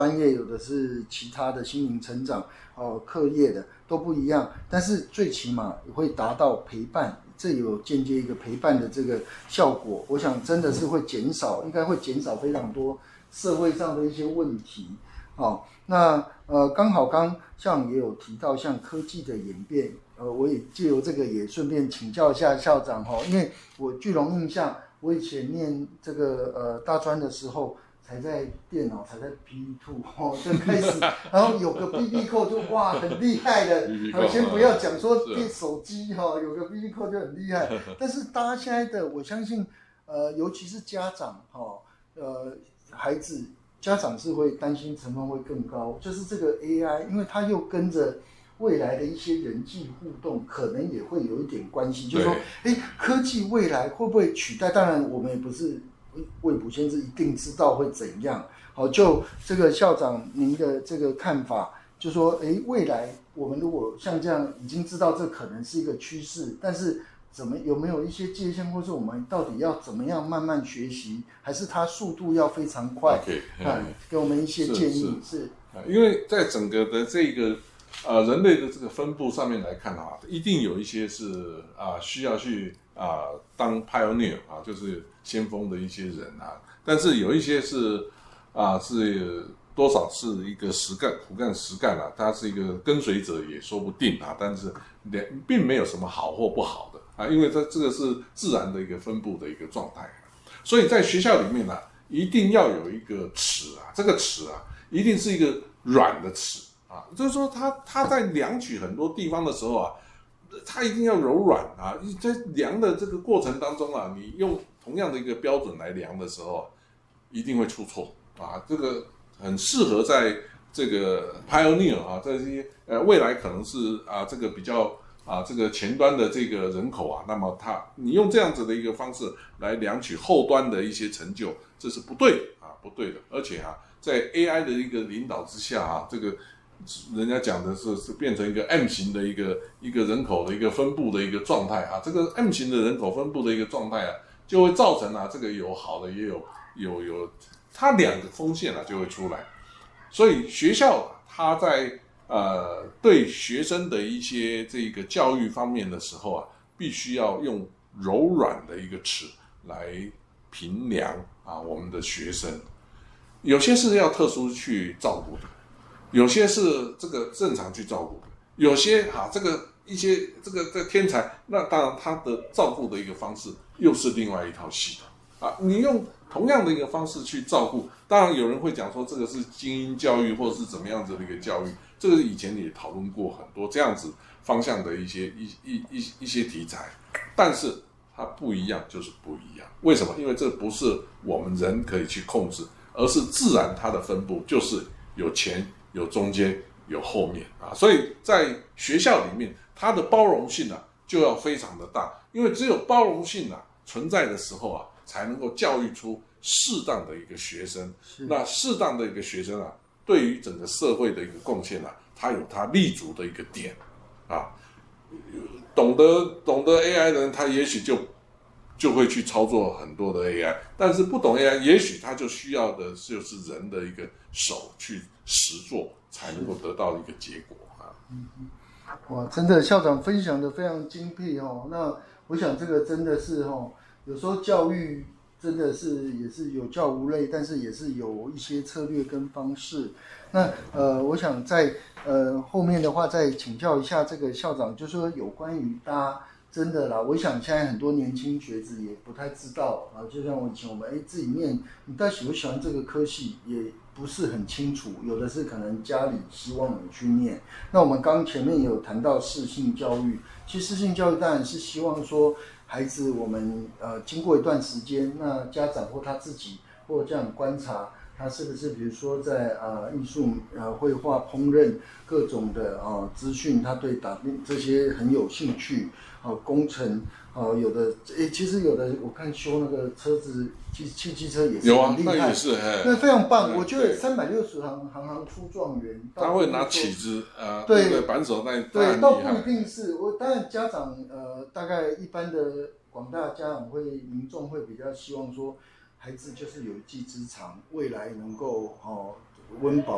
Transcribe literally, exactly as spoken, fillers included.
专业，有的是其他的心灵成长哦、课业的都不一样，但是最起码会达到陪伴，这有间接一个陪伴的这个效果。我想真的是会减少，应该会减少非常多社会上的一些问题。哦，那呃，刚好刚像也有提到像科技的演变，呃，我也借由这个也顺便请教一下校长哈、哦，因为我巨龙印象，我以前念这个呃大专的时候。才在电脑，才在 P P Two 哦，就开始，然后有个 B B 扣就哇很厉害的，呃，先不要讲说电手机哈、哦，有个 B B 扣就很厉害，但是大家现在的我相信，呃，尤其是家长哈、哦，呃，孩子家长是会担心成分会更高，就是这个 A I， 因为它又跟着。未来的一些人际互动可能也会有一点关系，就是说，哎，科技未来会不会取代？当然，我们也不是未卜先知，一定知道会怎样。好，就这个校长您的这个看法，就说，哎，未来我们如果像这样已经知道这可能是一个趋势，但是怎么有没有一些界限，或是我们到底要怎么样慢慢学习，还是它速度要非常快？ okay, 啊，给我们一些建议。 是, 是, 是因为在整个的这个。呃，人类的这个分布上面来看啊，一定有一些是啊、呃、需要去啊、呃、当 pioneer 啊，就是先锋的一些人啊，但是有一些是啊、呃、是多少是一个实干苦干实干啊，他是一个跟随者也说不定啊，但是并没有什么好或不好的啊，因为这这个是自然的一个分布的一个状态，所以在学校里面呢、啊，一定要有一个尺啊，这个尺啊，一定是一个软的尺。啊，就是说他他在量取很多地方的时候啊，他一定要柔软啊。在量的这个过程当中啊，你用同样的一个标准来量的时候，一定会出错啊。这个很适合在这个 pioneer 啊，这些呃未来可能是啊这个比较啊这个前端的这个人口啊，那么他你用这样子的一个方式来量取后端的一些成就，这是不对啊，不对的。而且啊，在 A I 的一个领导之下啊，这个。人家讲的是是变成一个 M 型的一个一个人口的一个分布的一个状态啊，这个 M 型的人口分布的一个状态啊，就会造成啊这个有好的也有有有，它两个风险啊就会出来，所以学校它在呃对学生的一些这个教育方面的时候啊，必须要用柔软的一个尺来评量啊我们的学生，有些是要特殊去照顾的。有些是这个正常去照顾的，有些啊这个一些这个这个天才，那当然他的照顾的一个方式又是另外一套系统啊。你用同样的一个方式去照顾，当然有人会讲说这个是精英教育或者是怎么样子的一个教育，这个以前也讨论过很多这样子方向的一些一一一一些题材，但是它不一样就是不一样。为什么？因为这不是我们人可以去控制，而是自然它的分布就是有前。有中间有后面啊，所以在学校里面，它的包容性啊就要非常的大，因为只有包容性啊存在的时候啊，才能够教育出适当的一个学生。那适当的一个学生啊，对于整个社会的一个贡献啊，他有他立足的一个点啊。懂得懂得 A I 的人，他也许就就会去操作很多的 A I， 但是不懂 A I， 也许他就需要的就是人的一个手去实做，才能够得到一个结果啊。 嗯，哇，真的校长分享的非常精辟哦。那我想这个真的是哦，有时候教育真的是也是有教无类，但是也是有一些策略跟方式。那呃，我想在呃后面的话再请教一下这个校长，就是说有关于大家。真的啦，我想现在很多年轻学子也不太知道啊，就像我以前我们哎自己念，你到底喜不喜欢这个科系也不是很清楚，有的是可能家里希望你去念。那我们刚前面也有谈到适性教育，其实适性教育当然是希望说孩子我们呃经过一段时间，那家长或他自己或这样观察。他是不是比如说在啊、呃、艺术、呃绘画、烹饪各种的啊、呃、资讯，他对打这些很有兴趣，哦、呃、工程，哦、呃、有的诶其实有的我看修那个车子汽汽机车也是很厉害， 有啊，那也是， 那非常棒。我觉得三百六十行行行出状元， 他会拿起子呃对那个扳手那对，倒不一定是我当然家长呃大概一般的广大家长会民众会比较希望说。孩子就是有一技之长，未来能够哦温饱